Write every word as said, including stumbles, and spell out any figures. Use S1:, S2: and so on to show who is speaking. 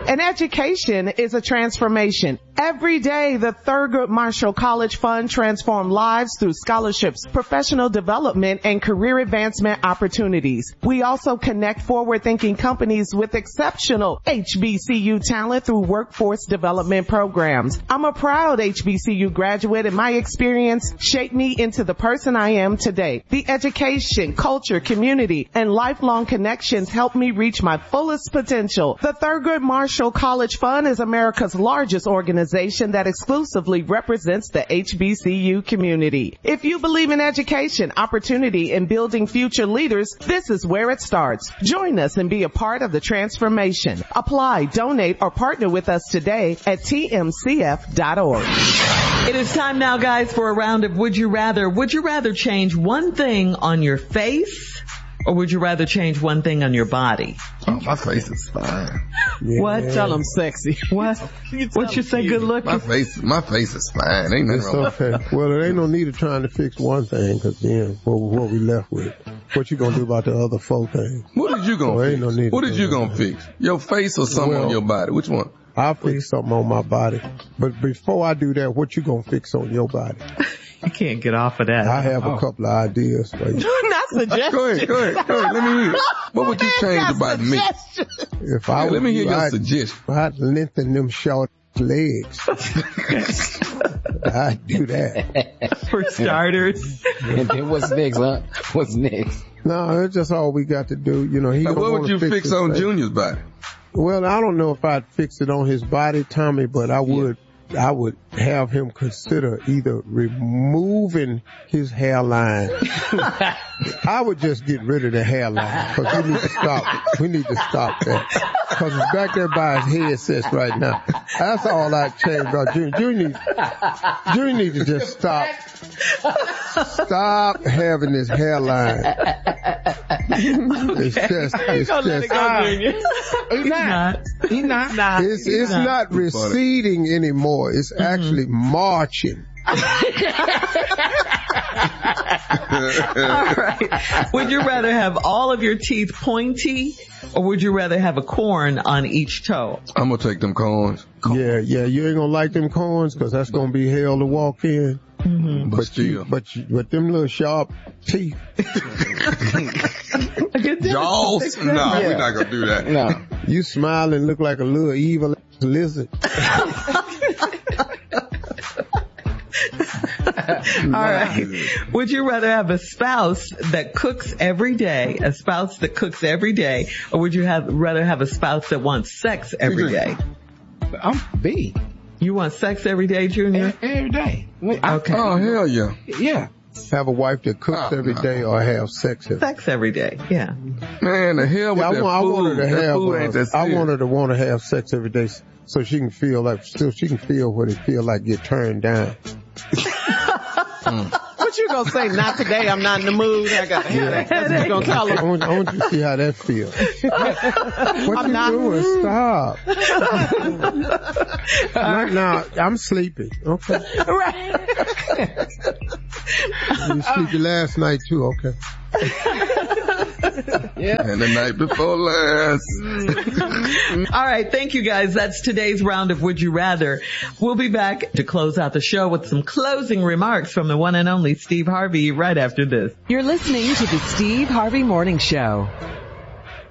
S1: An education is a transformation. Every day, the Thurgood Marshall College Fund transforms lives through scholarships, professional development, and career advancement opportunities. We also connect forward-thinking companies with exceptional H B C U talent through workforce development programs. I'm a proud H B C U graduate, and my experience shaped me into the person I am today. The education, culture, community, and lifelong connections helped me reach my fullest potential. The Thurgood Marshall College Fund is America's largest organization that exclusively represents the H B C U community. If you believe in education, opportunity, and building future leaders, this is where it starts. Join us and be a part of the transformation. Apply, donate, or partner with us today at T M C F dot org.
S2: It is time now, guys, for a round of Would You Rather. Would you rather change one thing on your face, or would you rather change one thing on your body?
S3: Oh, my face is fine.
S2: Yeah. What?
S1: Tell them sexy.
S2: What? You what you say? Good looking?
S3: My face, my face is fine. Ain't nothing
S4: it's
S3: wrong.
S4: Okay. Well, there ain't no need of trying to fix one thing, because then what, what we left with? What you gonna do about the other four things?
S3: What is you gonna
S4: well,
S3: fix?
S4: Ain't no need
S3: what is you gonna fix? Your face or something well, on your body? Which one?
S4: I'll fix something on my body. But before I do that, what you gonna fix on your body?
S2: You can't get off of that.
S4: I have oh. a couple of ideas for you.
S1: Not suggestions.
S3: Go ahead, go ahead, go ahead. Let me hear. What would you change about me?
S4: If I
S3: yeah, let me hear
S4: you,
S3: your
S4: I'd,
S3: suggestion.
S4: I'd lengthen them short legs. I'd do that.
S2: For starters.
S5: And then what's next, huh? What's next?
S4: No, that's just all we got to do. You know, he
S3: now, what would you fix, fix on face. Junior's body?
S4: Well, I don't know if I'd fix it on his body, Tommy, but I would. Yeah. I would have him consider either removing his hairline. I would just get rid of the hairline, because we need to stop. We need to stop that, because it's back there by his headsets right now. That's all I change about Junior. Junior needs, Junior needs to just stop. Stop having this hairline. It's just, it's just.
S1: Let it go, Junior.
S5: He's not. He's not.
S1: not.
S4: It's, it's not. not receding anymore. It's mm-hmm. actually marching.
S2: All right. Would you rather have all of your teeth pointy, or would you rather have a corn on each toe?
S3: I'm gonna take them corns.
S4: Corn. Yeah, yeah. You ain't gonna like them corns, because that's gonna be hell to walk in.
S2: Mm-hmm.
S3: But,
S4: but
S3: still.
S4: you, but you, but them little sharp teeth.
S3: Jaws? No, yeah. We're not gonna do that.
S5: No.
S4: You smile and look like a little evil lizard.
S2: All right. Would you rather have a spouse that cooks every day, a spouse that cooks every day, or would you have rather have a spouse that wants sex every day?
S5: I'm B.
S2: You want sex every day, Junior?
S5: Every day.
S2: Okay.
S3: Oh, hell yeah.
S5: Yeah.
S4: Have a wife that cooks oh, every no. day, or have sex every day?
S2: Sex every day, yeah.
S3: Man, the hell with
S4: yeah,
S3: that
S4: I want,
S3: food.
S4: I want her to
S3: that
S4: have,
S3: food
S4: uh,
S3: ain't that
S4: I want her to want to have sex every day, so she can feel like, so she can feel what it feel like get turned down.
S1: mm. What you gonna say? Not today. I'm not in the mood. I got a headache. That's what you gonna tell her.
S4: I want, I want you to see how that feels. What
S1: I'm
S4: you
S1: not,
S4: doing? Stop. Right now, I'm sleepy. Okay.
S1: Right.
S4: You sleepy last night too. Okay.
S3: Yeah. And the night before last.
S2: All right. Thank you, guys. That's today's round of Would You Rather. We'll be back to close out the show with some closing remarks from the one and only Steve Harvey right after this.
S6: You're listening to the Steve Harvey Morning Show.